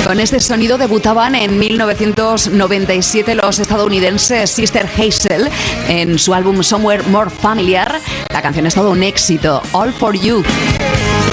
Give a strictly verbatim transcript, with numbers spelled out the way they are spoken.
Con este sonido debutaban en mil novecientos noventa y siete los estadounidenses Sister Hazel en su álbum Somewhere More Familiar. La canción es todo un éxito, All For You.